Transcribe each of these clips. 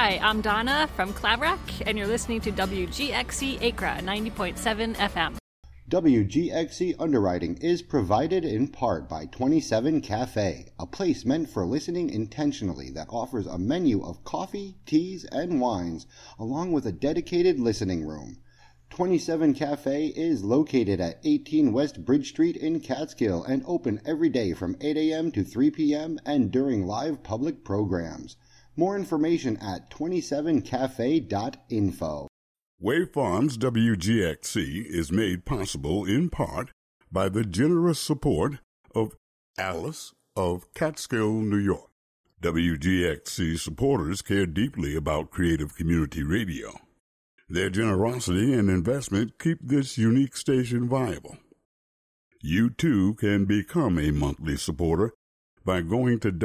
Hi, I'm Donna from Claverack, and you're listening to WGXC Acra 90.7 FM. WGXC underwriting is provided in part by 27 Cafe, a place meant for listening intentionally that offers a menu of coffee, teas, and wines, along with a dedicated listening room. 27 Cafe is located at 18 West Bridge Street in Catskill and open every day from 8 a.m. to 3 p.m. and during live public programs. More information at 27cafe.info. Wave Farms WGXC is made possible in part by the generous support of Alice of Catskill, New York. WGXC supporters care deeply about creative community radio. Their generosity and investment keep this unique station viable. You too can become a monthly supporter by going to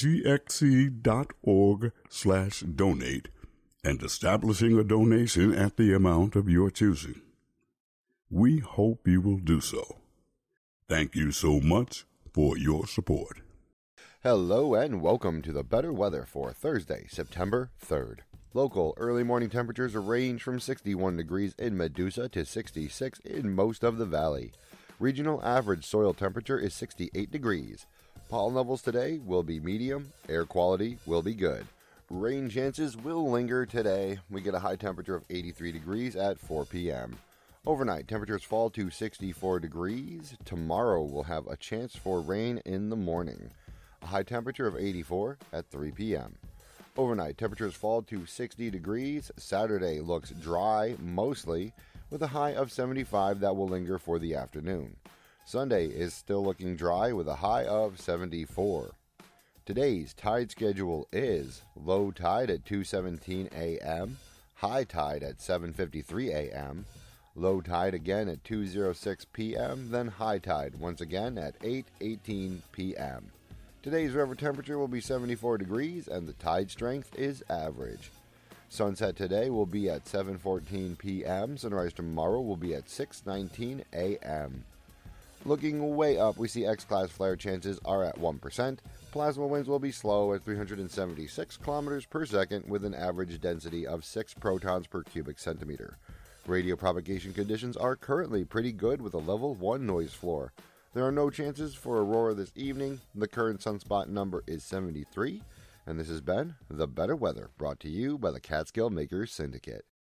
wgxc.org/donate and establishing a donation at the amount of your choosing. We hope you will do so. Thank you so much for your support. Hello and welcome to the better weather for Thursday, September 3rd. Local early morning temperatures range from 61 degrees in Medusa to 66 in most of the valley. Regional average soil temperature is 68 degrees. Pollen levels today will be medium. Air quality will be good. Rain chances will linger today. We get a high temperature of 83 degrees at 4 p.m. Overnight, temperatures fall to 64 degrees. Tomorrow we'll have a chance for rain in the morning. A high temperature of 84 at 3 p.m. Overnight, temperatures fall to 60 degrees. Saturday looks dry, mostly, with a high of 75 that will linger for the afternoon. Sunday is still looking dry with a high of 74. Today's tide schedule is low tide at 2:17 a.m., high tide at 7:53 a.m., low tide again at 2:06 p.m., then high tide once again at 8:18 p.m. Today's river temperature will be 74 degrees and the tide strength is average. Sunset today will be at 7:14 p.m. Sunrise tomorrow will be at 6:19 a.m. Looking way up, we see X-class flare chances are at 1%. Plasma winds will be slow at 376 kilometers per second with an average density of 6 protons per cubic centimeter. Radio propagation conditions are currently pretty good with a level 1 noise floor. There are no chances for aurora this evening. The current sunspot number is 73. And this has been The Better Weather, brought to you by the Catskill Makers Syndicate.